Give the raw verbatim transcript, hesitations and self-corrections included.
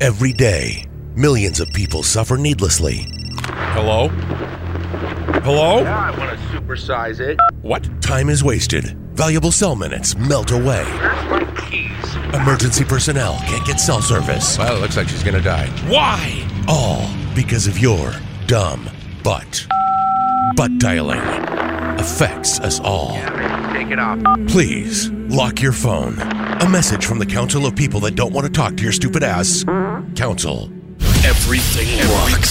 Every day, millions of people suffer needlessly. Hello? Hello? Yeah, I want to supersize it. What? Time is wasted. Valuable cell minutes melt away. Where's my keys? Emergency personnel can't get cell service. Well, it looks like she's gonna die. Why? All because of your dumb butt. Butt dialing affects us all. Yeah, take it off. Please, lock your phone. A message from the Council of People that don't want to talk to your stupid ass. Council. Everything rocks.